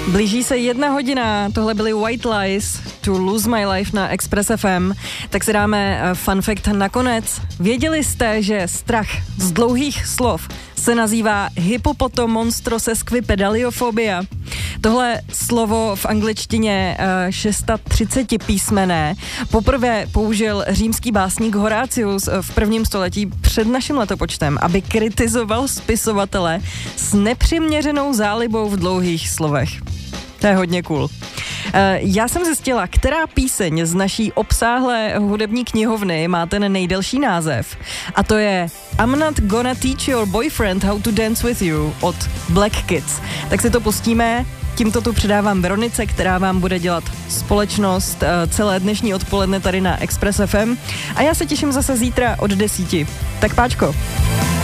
Blíží se 1 hodina, tohle byly White Lies, To Lose My Life na Express FM, tak si dáme fun fact nakonec. Věděli jste, že strach z dlouhých slov se nazývá hypopotomonstrosesquipedaliofobia? Tohle slovo v angličtině 630 písmené poprvé použil římský básník Horácius v 1. století před naším letopočtem, aby kritizoval spisovatele s nepřiměřenou zálibou v dlouhých slovech. To je hodně cool. Já jsem zjistila, která píseň z naší obsáhlé hudební knihovny má ten nejdelší název. A to je I'm Not Gonna Teach Your Boyfriend How to Dance With You od Black Kids. Tak si to pustíme. Tímto tu předávám Veronice, která vám bude dělat společnost celé dnešní odpoledne tady na Express FM. A já se těším zase zítra od 10. Tak páčko.